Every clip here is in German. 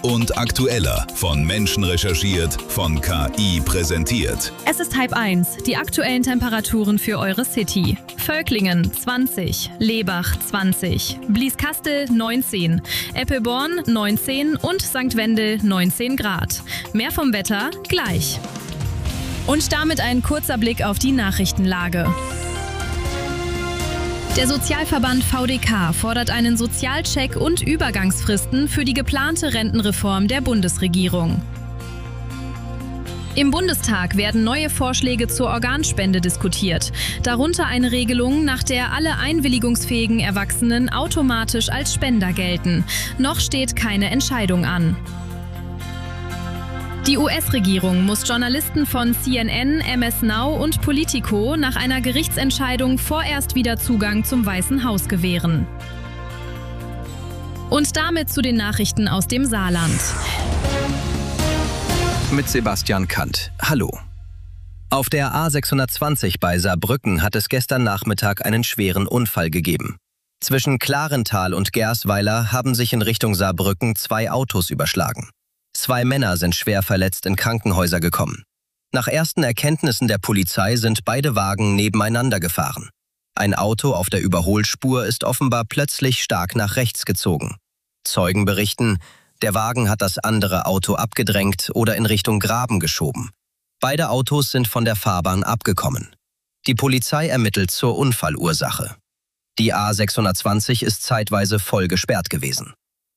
und aktueller. Von Menschen recherchiert, von KI präsentiert. Es ist 12:30. Die aktuellen Temperaturen für eure City. Völklingen 20, Lebach 20, Blieskastel 19, Eppelborn 19 und St. Wendel 19 Grad. Mehr vom Wetter gleich. Und damit ein kurzer Blick auf die Nachrichtenlage. Der Sozialverband VDK fordert einen Sozialcheck und Übergangsfristen für die geplante Rentenreform der Bundesregierung. Im Bundestag werden neue Vorschläge zur Organspende diskutiert, darunter eine Regelung, nach der alle einwilligungsfähigen Erwachsenen automatisch als Spender gelten. Noch steht keine Entscheidung an. Die US-Regierung muss Journalisten von CNN, MS Now und Politico nach einer Gerichtsentscheidung vorerst wieder Zugang zum Weißen Haus gewähren. Und damit zu den Nachrichten aus dem Saarland. Mit Sebastian Kant. Hallo. Auf der A620 bei Saarbrücken hat es gestern Nachmittag einen schweren Unfall gegeben. Zwischen Klarental und Gersweiler haben sich in Richtung Saarbrücken 2 Autos überschlagen. 2 Männer sind schwer verletzt in Krankenhäuser gekommen. Nach ersten Erkenntnissen der Polizei sind beide Wagen nebeneinander gefahren. Ein Auto auf der Überholspur ist offenbar plötzlich stark nach rechts gezogen. Zeugen berichten, der Wagen hat das andere Auto abgedrängt oder in Richtung Graben geschoben. Beide Autos sind von der Fahrbahn abgekommen. Die Polizei ermittelt zur Unfallursache. Die A620 ist zeitweise voll gesperrt gewesen.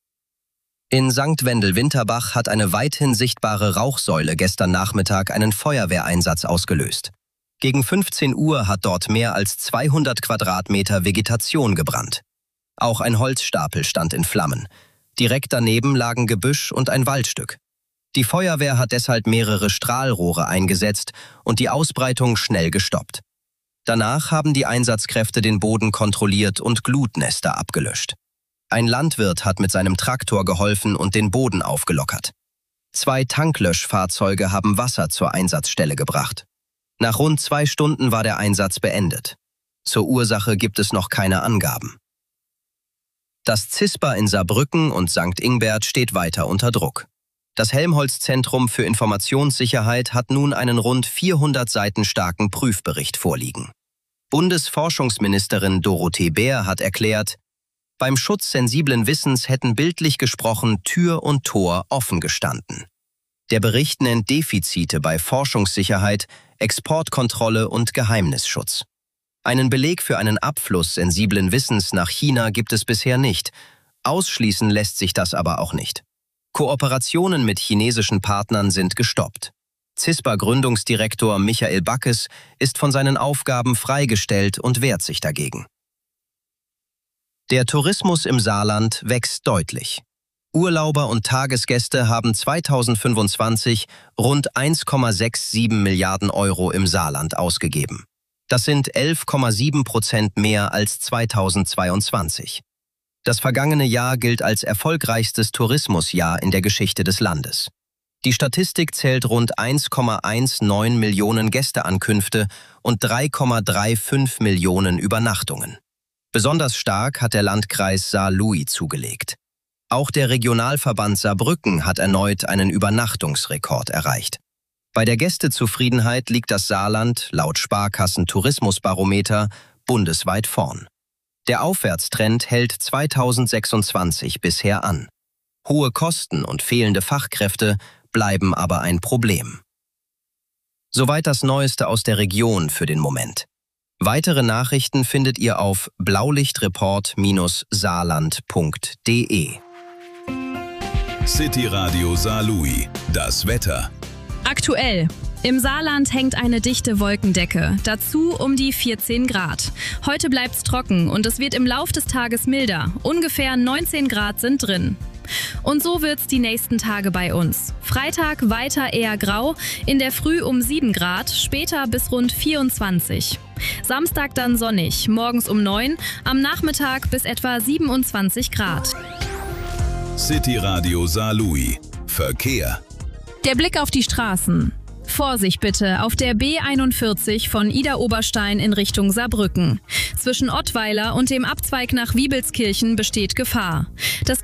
In St. Wendel-Winterbach hat eine weithin sichtbare Rauchsäule gestern Nachmittag einen Feuerwehreinsatz ausgelöst. Gegen 15 Uhr hat dort mehr als 200 Quadratmeter Vegetation gebrannt. Auch ein Holzstapel stand in Flammen. Direkt daneben lagen Gebüsch und ein Waldstück. Die Feuerwehr hat deshalb mehrere Strahlrohre eingesetzt und die Ausbreitung schnell gestoppt. Danach haben die Einsatzkräfte den Boden kontrolliert und Glutnester abgelöscht. Ein Landwirt hat mit seinem Traktor geholfen und den Boden aufgelockert. 2 Tanklöschfahrzeuge haben Wasser zur Einsatzstelle gebracht. Nach rund 2 Stunden war der Einsatz beendet. Zur Ursache gibt es noch keine Angaben. Das CISPA in Saarbrücken und St. Ingbert steht weiter unter Druck. Das Helmholtz-Zentrum für Informationssicherheit hat nun einen rund 400 Seiten starken Prüfbericht vorliegen. Bundesforschungsministerin Dorothee Bär hat erklärt, beim Schutz sensiblen Wissens hätten bildlich gesprochen Tür und Tor offen gestanden. Der Bericht nennt Defizite bei Forschungssicherheit, Exportkontrolle und Geheimnisschutz. Einen Beleg für einen Abfluss sensiblen Wissens nach China gibt es bisher nicht. Ausschließen lässt sich das aber auch nicht. Kooperationen mit chinesischen Partnern sind gestoppt. CISPA-Gründungsdirektor Michael Backes ist von seinen Aufgaben freigestellt und wehrt sich dagegen. Der Tourismus im Saarland wächst deutlich. Urlauber und Tagesgäste haben 2025 rund 1,67 Milliarden Euro im Saarland ausgegeben. Das sind 11,7% mehr als 2022. Das vergangene Jahr gilt als erfolgreichstes Tourismusjahr in der Geschichte des Landes. Die Statistik zählt rund 1,19 Millionen Gästeankünfte und 3,35 Millionen Übernachtungen. Besonders stark hat der Landkreis Saarlouis zugelegt. Auch der Regionalverband Saarbrücken hat erneut einen Übernachtungsrekord erreicht. Bei der Gästezufriedenheit liegt das Saarland, laut Sparkassen-Tourismusbarometer, bundesweit vorn. Der Aufwärtstrend hält 2026 bisher an. Hohe Kosten und fehlende Fachkräfte bleiben aber ein Problem. Soweit das Neueste aus der Region für den Moment. Weitere Nachrichten findet ihr auf blaulichtreport-saarland.de. City Radio Saarlouis. Das Wetter. Aktuell. Im Saarland hängt eine dichte Wolkendecke, dazu um die 14 Grad. Heute bleibt's trocken und es wird im Lauf des Tages milder. Ungefähr 19 Grad sind drin. Und so wird's die nächsten Tage bei uns. Freitag weiter eher grau, in der Früh um 7 Grad, später bis rund 24. Samstag dann sonnig, morgens um 9, am Nachmittag bis etwa 27 Grad. City Radio Saarlouis. Verkehr. Der Blick auf die Straßen. Vorsicht bitte auf der B41 von Idar-Oberstein in Richtung Saarbrücken. Zwischen Ottweiler und dem Abzweig nach Wiebelskirchen besteht Gefahr. Das